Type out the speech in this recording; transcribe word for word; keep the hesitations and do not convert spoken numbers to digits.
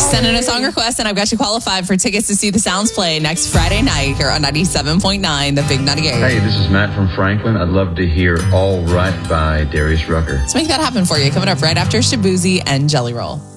Send in a song request, and I've got you qualified for tickets to see the Sounds play next Friday night here on ninety-seven point nine, The Big ninety-eight. Hey, this is Matt from Franklin. I'd love to hear All Right by Darius Rucker. Let's make that happen for you. Coming up right after Shabuzi and Jelly Roll.